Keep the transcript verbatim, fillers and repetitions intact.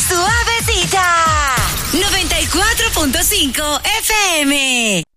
Suavecita. noventa y cuatro punto cinco F M.